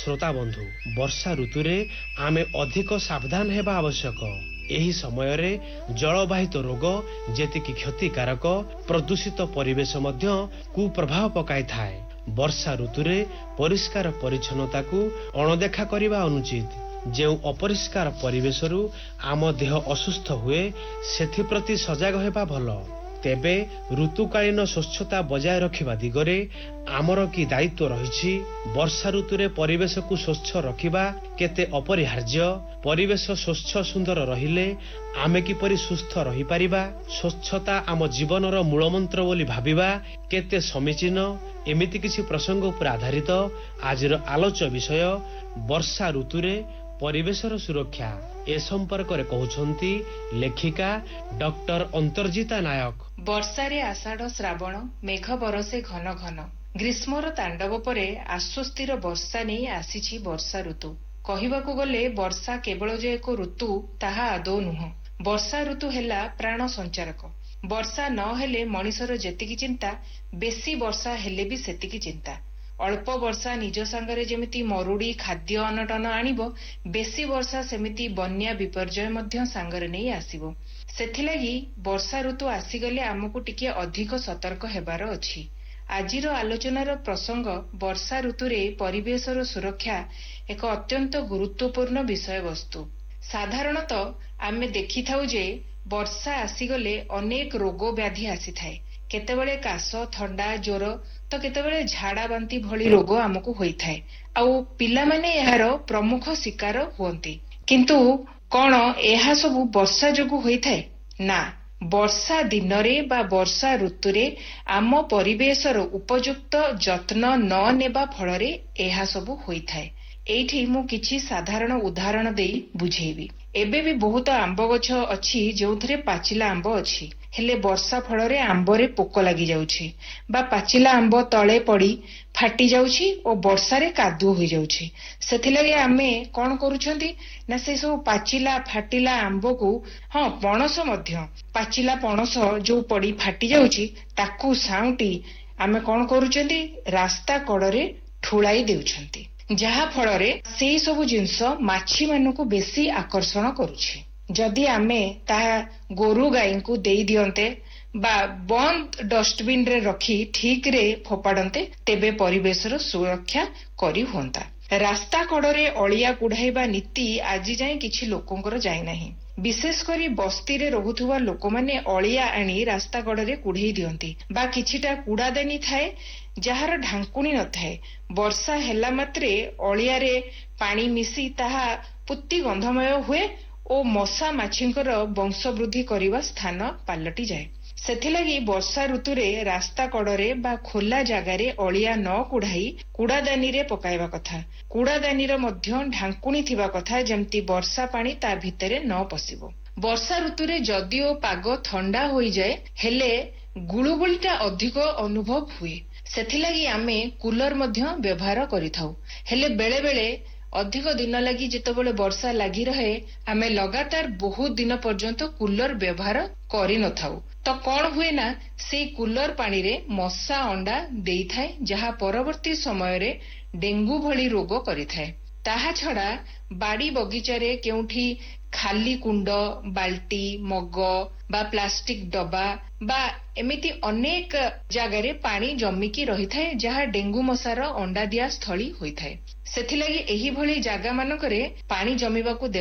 श्रोता बंधु वर्षा ऋतु रे आमे अधिक सावधान हेबा आवश्यक। एही समय रे जलवाहित रोग जेतिकी क्षतिकारक प्रदूषित परिवेश मध्य कुप्रभाव पकाई थाए। वर्षा ऋतु रे परिष्कार परिच्छन्नता को अणदेखा करिबा अनुचित। जेउ अपरिष्कार परिवेशरू आम देह असुस्थ हुए सेथि प्रति सजग हेबा भलो। तेबे ऋतुकालीन स्वच्छता बजाय रखिबा दिगरे आमर की दायित्व रहिछि। वर्षा ऋतु रे परिवेश को स्वच्छ रखिबा केते अपरिहार्य। परिवेश स्वच्छ सुंदर रहिले आमे किपरि सुस्थ रहि परिबा, स्वच्छता आम जीवनर मूलमंत्र बोली भाबिबा केते समीचीन। एमिति किछि प्रसंग उपर आधारित आजिर आलोच्य विषय वर्षा ऋतु रे परिवेशर सुरक्षा। ए संपर्क रे कहउछंती लेखिका डॉक्टर अंतर्जिता नायक। वर्षारे आषाढ़ श्रावण मेघ बरसे घन घन। ग्रीष्मर तांडव परे आश्वस्तिर वर्षा नहीं आसीछि वर्षा ऋतु। कहिबाकू गले वर्षा केवल जे एक ऋतु ताहा आदौ नुह। वर्षा ऋतु हेला प्राण संचारक। वर्षा न हेले मनिषर जेतिकी चिंता, बेसी वर्षा हेले भी सेतिकी चिंता। अल्प वर्षा निज सांगरे जेमिति मरुड़ी खाद्य अनटन आनिबो, बेसी वर्षा सेमिति बन्या विपर्जय मध्य सांगरे नहीं आसीबो। सेथिलागी वर्षा ऋतु आसीगले आमको टिके अधिक सतर्क हेबार अछि। आजिर आलोचनार प्रसंग वर्षा ऋतुरे परिवेशर सुरक्षा एक अत्यंत गुरुत्वपूर्ण विषय वस्तु। साधारणतः आमे देखि थाउ जे वर्षा आसीगले अनेक रोग व्याधि आसी थाए। केतेबेले काश, थंडा, ज्वर तो केतेबेले झाड़ा बांती भली रोग आमको होई थाए। आउ पिला माने यार प्रमुख शिकार हुअंती। किंतु कौन एहा सबु वर्षा जोगु होई थाए? ना, वर्षा दिन रे बा वर्षा ऋतुरे आम परिवेशर उपयुक्त जत्न न नेबा फलरे एहा सबु होई थाए। एठी मु किछि साधारण उदाहरण देई बुझेबी। एबे भी बहुत आंब गछ अछि जोथरे पाचिला आंब अछि, हेले वर्षा फलरे आंबरे पोक लागि जाउछि बा पाचिला आंब तळे पड़ी फाटी जाउछि ओ वर्षारे कादु होई जाउछि। सेथिलागे आमे कोन करूछंती ना से सब पाचिला फाटिला आंब को पणस मध्य पाचिला पणस जो पड़ी फाटी जाउछि ताकू साउंटी आमे कोन करूछंती रास्ता कड़रे ठुलाई देउछंती, जहा फलरे सेई सबु जिंस माछी मानकु बेसी आकर्षण करूछि। जदि आमे ताहा गोरु गाई को देई दियंते बा बंद डस्टबिन रे रखी ठीक रे फोपाडंते, तेबे परिवेशर सुरक्षा करी होंता। रास्ता कड़रे अलिया कुढ़ाइबा नीति आजि जाए किछि लोकंकर जाय नाही। विशेष करी बस्ती रे रहुथुवा लोक माने अलिया आनी रास्ता कड़रे कुढ़ेई दियंती बा किछिटा कूड़ादानी थाए जहार ढांकुणी न थाए। वर्षा हेला मात्रे अलिया रे पानी मिसी ताहा पुत्ती गंधमय हुए ओ मशा माछींकर वंश वृद्धि करिवा स्थान पालटी जाए। सेथिलागी वर्षा ऋतुरे रास्ता कड़रे बा खोला जगारे अलिया न कुढ़ाई कूड़ादानी रे पकाइबा कथा। कूड़ादानीर मध्य ढांकुणी थिबा कथा जेमती वर्षा पानी ता भितरे न पसिबो। वर्षा ऋतुरे जदिओ पाग ठंडा होई जाए हेले गुळुगुळीटा अधिक अनुभव हुए। सेथिलागी आमे कूलर मध्य व्यवहार करिथाउ, हेले बेले बेले अधिक दिन लगी जेतेबेले वर्षा लगी रहे आमे लगातार बहुत दिन पर्यंत कूलर व्यवहार करि न थाउ तो कौन हुए ना से कूलर पानी रे मशा अंडा देई थाए, जहा परवर्ती समय रे डेंगू भली रोग करि थाए। ताहा छड़ा बाड़ी बगीचा रे केउठी खाली कुंड, बाल्टी, मग बा प्लास्टिक डबा बा एमिति अनेक जगारे पानी जमिकी रही थाए, जहा डेंगू मशार अंडा दिया स्थली होई थाए। सेथिलागी एही भली जागा मानकरे पानी जमिबाकू